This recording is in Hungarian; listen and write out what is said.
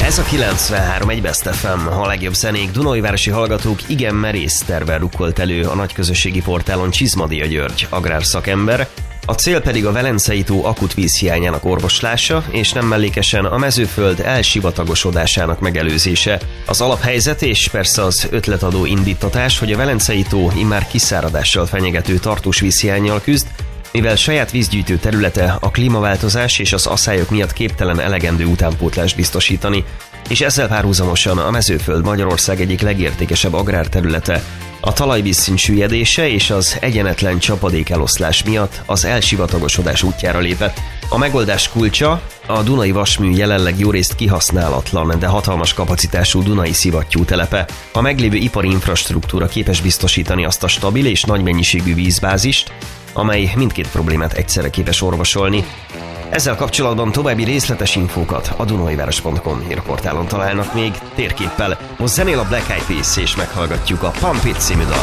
Ez a 93.1 Best FM, a legjobb zenék. Dunaújvárosi hallgatók igen merész tervvel rukkolt elő a nagyközösségi portálon Csizmadia György, agrárszakember. A cél pedig a Velencei tó akut vízhiányának orvoslása, és nem mellékesen a mezőföld elsivatagosodásának megelőzése. Az alaphelyzet és persze az ötletadó indítatás, hogy a Velencei tó immár kiszáradással fenyegető tartós vízhiánnyal küzd, mivel saját vízgyűjtő területe a klímaváltozás és az aszályok miatt képtelen elegendő utánpótlást biztosítani, és ezzel párhuzamosan a mezőföld Magyarország egyik legértékesebb agrárterülete. A talajvízszint süllyedése és az egyenetlen csapadékeloszlás miatt az elsivatagosodás útjára lépett. A megoldás kulcsa a Dunai Vasmű jelenleg jórészt kihasználatlan, de hatalmas kapacitású dunai szivattyú telepe. A meglévő ipari infrastruktúra képes biztosítani azt a stabil és nagy mennyiségű vízbázist, amely mindkét problémát egyszerre képes orvosolni. Ezzel kapcsolatban további részletes infókat a dunaújváros.com hírportálon találnak még térképpel. Most zenél a Black Eyed Peas és meghallgatjuk a Pump It című dalt.